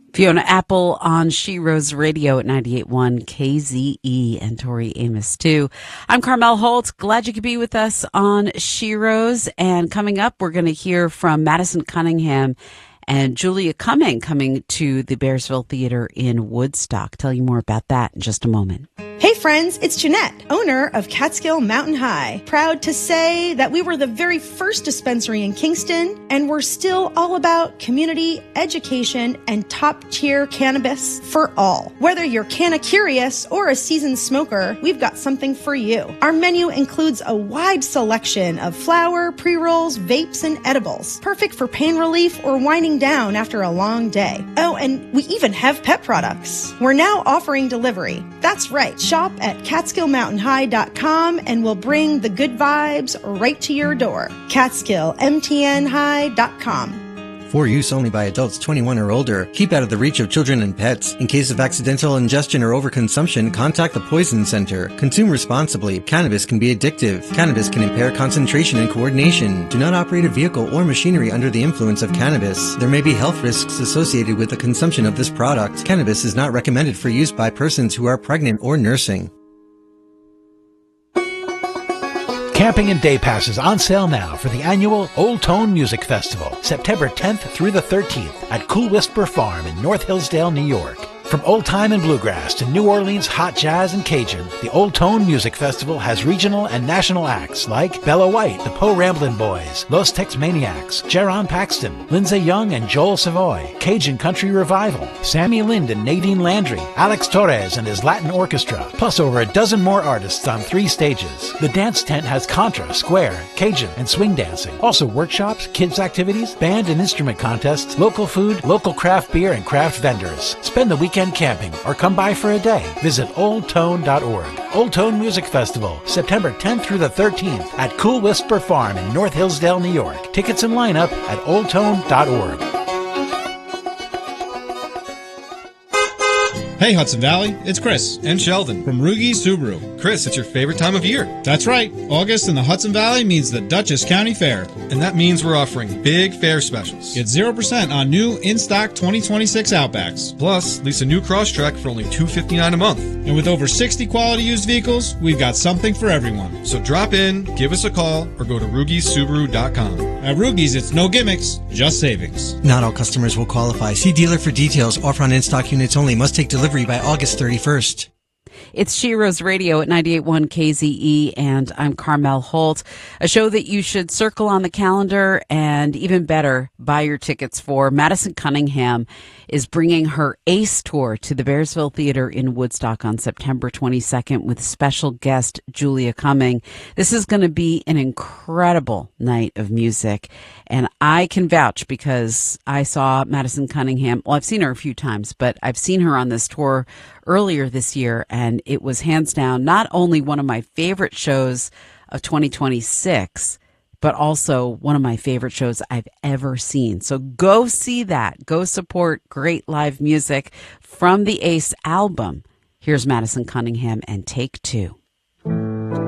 Fiona Apple on She Rose Radio at 98.1 KZE and Tori Amos too. I'm Carmel Holt. Glad you could be with us on She Rose. And coming up, we're going to hear from Madison Cunningham and Julia Cumming coming to the Bearsville Theater in Woodstock. Tell you more about that in just a moment. Hey friends, it's Jeanette, owner of Catskill Mountain High. Proud to say that we were the very first dispensary in Kingston, and we're still all about community, education, and top-tier cannabis for all. Whether you're canna-curious or a seasoned smoker, we've got something for you. Our menu includes a wide selection of flower, pre-rolls, vapes, and edibles. Perfect for pain relief or winding down after a long day. Oh, and we even have pet products. We're now offering delivery. That's right. Shop at CatskillMountainHigh.com and we'll bring the good vibes right to your door. CatskillMTNHigh.com. For use only by adults 21 or older. Keep out of the reach of children and pets. In case of accidental ingestion or overconsumption, contact the Poison Center. Consume responsibly. Cannabis can be addictive. Cannabis can impair concentration and coordination. Do not operate a vehicle or machinery under the influence of cannabis. There may be health risks associated with the consumption of this product. Cannabis is not recommended for use by persons who are pregnant or nursing. Camping and day passes on sale now for the annual Old Tone Music Festival, September 10th through the 13th at Cool Whisper Farm in North Hillsdale, New York. From old time and bluegrass to New Orleans hot jazz and Cajun, the Old Tone Music Festival has regional and national acts like Bella White, the Po Ramblin' Boys, Los Tex Maniacs, Jaron Paxton, Lindsay Young and Joel Savoy, Cajun Country Revival, Sammy Lind and Nadine Landry, Alex Torres and his Latin Orchestra, plus over a dozen more artists on 3 stages. The dance tent has contra, square, Cajun, and swing dancing. Also workshops, kids activities, band and instrument contests, local food, local craft beer, and craft vendors. Spend the weekend camping or come by for a day. Visit oldtone.org. Old Tone Music Festival, September 10th through the 13th at Cool Whisper Farm in North Hillsdale, New York. Tickets and lineup at oldtone.org. Hey Hudson Valley, it's Chris. And Sheldon. From Rugi Subaru. Chris, it's your favorite time of year. That's right. August in the Hudson Valley means the Dutchess County Fair. And that means we're offering big fair specials. Get 0% on new in-stock 2026 Outbacks. Plus, lease a new Crosstrek for only $259 a month. And with over 60 quality used vehicles, we've got something for everyone. So drop in, give us a call, or go to RugiSubaru.com. At Rugi's, it's no gimmicks, just savings. Not all customers will qualify. See dealer for details. Offer on in-stock units only. Must take delivery by August 31st. It's She Rose Radio at 98.1 KZE, and I'm Carmel Holt. A show that you should circle on the calendar, and even better, buy your tickets for. Madison Cunningham is bringing her ACE tour to the Bearsville Theater in Woodstock on September 22nd with special guest Julia Cumming. This is going to be an incredible night of music, and I can vouch because I saw Madison Cunningham. Well, I've seen her a few times, but I've seen her on this tour earlier this year, and it was hands down not only one of my favorite shows of 2026, but also one of my favorite shows I've ever seen. So go see that. Go support great live music from the ACE album. Here's Madison Cunningham and Take Two.